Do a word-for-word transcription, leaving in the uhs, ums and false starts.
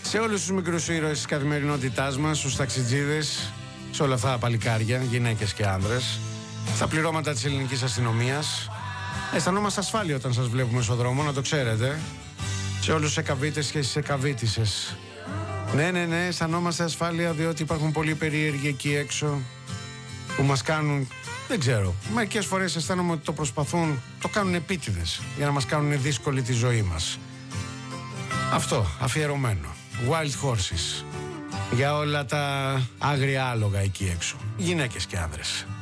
Σε όλους τους μικρούς ήρωες της καθημερινότητάς μας, στους ταξιτζίδες, σε όλα αυτά τα παλικάρια, γυναίκες και άνδρες, στα πληρώματα της ελληνικής αστυνομίας. Αισθανόμαστε ασφάλεια όταν σας βλέπουμε στον δρόμο, να το ξέρετε. Σε όλους τους εκαβίτες και στις εκαβίτισσες. Ναι, ναι, ναι, αισθανόμαστε ασφάλεια διότι υπάρχουν πολλοί περίεργοι εκεί έξω που μας κάνουν, δεν ξέρω, μερικές φορές αισθάνομαι ότι το προσπαθούν, το κάνουν επίτηδες για να μας κάνουν δύσκολη τη ζωή μας. Αυτό, αφιερωμένο. Wild horses. Για όλα τα άγρια άλογα εκεί έξω. Γυναίκες και άνδρες.